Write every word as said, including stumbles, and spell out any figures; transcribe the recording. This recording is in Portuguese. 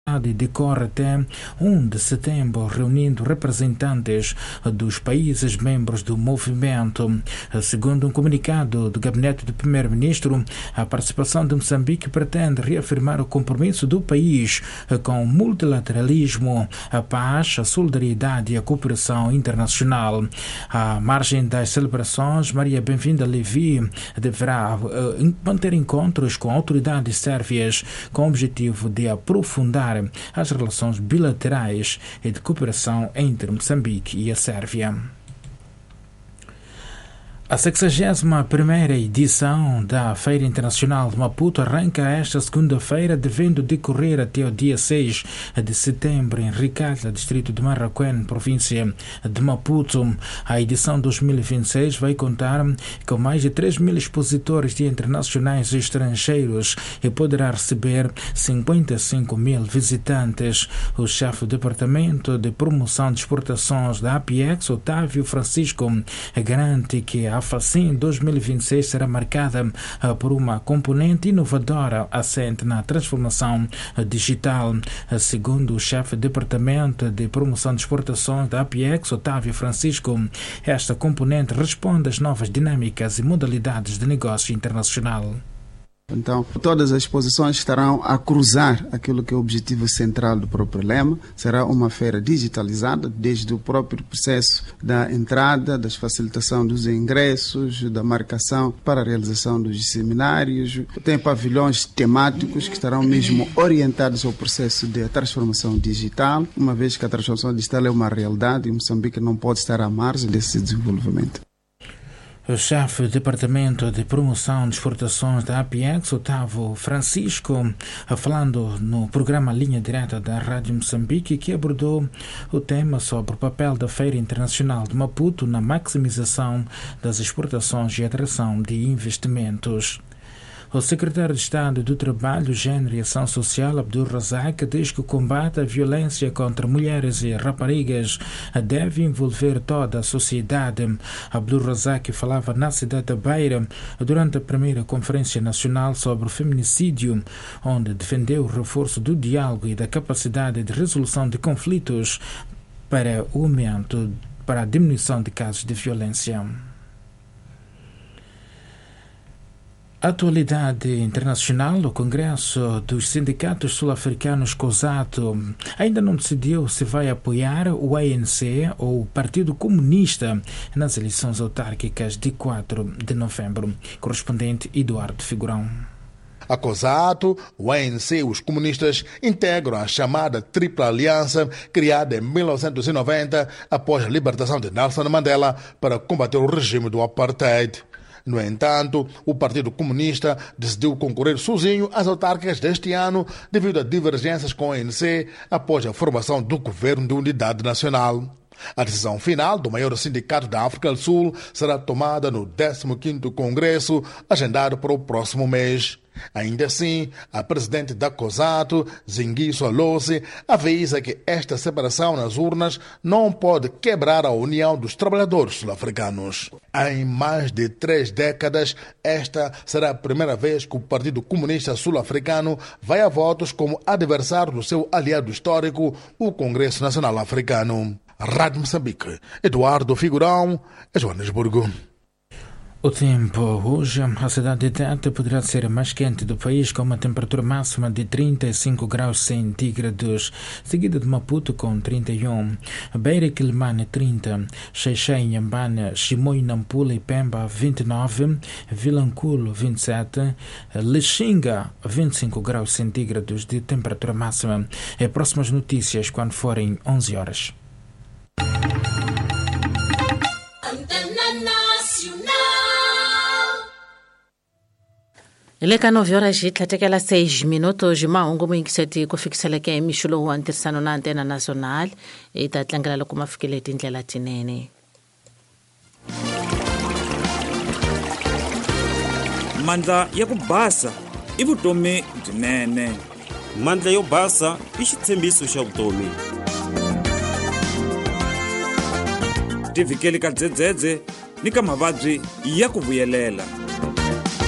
decorre até um de setembro, reunindo representantes dos países membros do movimento. Segundo um comunicado do gabinete do primeiro-ministro, a participação de Moçambique pretende reafirmar o compromisso do país com o multilateralismo, a paz, a solidariedade e a cooperação internacional. À margem das celebrações, Maria Bem-vinda Levi deverá uh, manter encontros com autoridades sérvias com o objetivo de aprofundar as relações bilaterais e de cooperação entre Moçambique e a Sérvia. A sexagésima primeira edição da Feira Internacional de Maputo arranca esta segunda-feira, devendo decorrer até o dia seis de setembro em Ricata, distrito de Marraquém, província de Maputo. A edição dois mil e vinte e seis vai contar com mais de três mil expositores de internacionais e estrangeiros e poderá receber cinquenta e cinco mil visitantes. O chefe do Departamento de Promoção de Exportações da APEX, Otávio Francisco, garante que a A FACIM dois mil e vinte e seis será marcada uh, por uma componente inovadora assente na transformação uh, digital. Uh, segundo o chefe do Departamento de Promoção de Exportações da APEX, Otávio Francisco, esta componente responde às novas dinâmicas e modalidades de negócio internacional. Então, todas as exposições estarão a cruzar aquilo que é o objetivo central do próprio lema. Será uma feira digitalizada, desde o próprio processo da entrada, da facilitação dos ingressos, da marcação para a realização dos seminários. Tem pavilhões temáticos que estarão mesmo orientados ao processo de transformação digital, uma vez que a transformação digital é uma realidade e Moçambique não pode estar à margem desse desenvolvimento. O chefe do Departamento de Promoção de Exportações da APEX, Otávio Francisco, falando no programa Linha Direta da Rádio Moçambique, que abordou o tema sobre o papel da Feira Internacional de Maputo na maximização das exportações e atração de investimentos. O secretário de Estado do Trabalho, Gênero e Ação Social, Abdul Razak, diz que o combate à violência contra mulheres e raparigas deve envolver toda a sociedade. Abdul Razak falava na cidade da Beira durante a primeira Conferência Nacional sobre o Feminicídio, onde defendeu o reforço do diálogo e da capacidade de resolução de conflitos para o aumento, para a diminuição de casos de violência. Atualidade internacional, o Congresso dos Sindicatos Sul-Africanos COSATU ainda não decidiu se vai apoiar o A N C ou o Partido Comunista nas eleições autárquicas de quatro de novembro. Correspondente Eduardo Figurão. A COSATU, o A N C e os comunistas integram a chamada Tripla Aliança, criada em mil novecentos e noventa após a libertação de Nelson Mandela para combater o regime do apartheid. No entanto, o Partido Comunista decidiu concorrer sozinho às autárquicas deste ano devido a divergências com o A N C após a formação do Governo de Unidade Nacional. A decisão final do maior sindicato da África do Sul será tomada no décimo quinto Congresso, agendado para o próximo mês. Ainda assim, a presidente da COSATU, Zingiso Alose, avisa que esta separação nas urnas não pode quebrar a união dos trabalhadores sul-africanos. Em mais de três décadas, esta será a primeira vez que o Partido Comunista Sul-Africano vai a votos como adversário do seu aliado histórico, o Congresso Nacional Africano. Rádio Moçambique, Eduardo Figurão, Joanesburgo. O tempo. Hoje, a cidade de Tete poderá ser a mais quente do país, com uma temperatura máxima de trinta e cinco graus centígrados, seguida de Maputo com trinta e um, Beira e Quilimane trinta, Xai-Xai, Inhambane, Chimoio, Nampula e Pemba vinte e nove, Vilanculo vinte e sete, Lixinga vinte e cinco graus centígrados de temperatura máxima. E próximas notícias quando forem onze horas. Ileka nove horas e tlatekela seis minutos mahungu muingiseti kufikiseleke imishulo wa ntirisano na antena national itatlangela loko mafikile tindlela tinene. Mandla ya ku basa i vutomi byinene. Mandla yo basa i xitshembiso xa vutomi. Tivikeli ka dzedzedze ni ka mavabyi ya ku vuyelela.